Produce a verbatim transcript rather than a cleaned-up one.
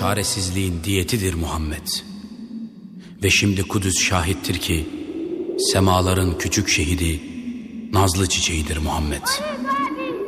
çaresizliğin diyetidir Muhammed. Ve şimdi Kudüs şahittir ki semaların küçük şehidi, nazlı çiçeğidir Muhammed.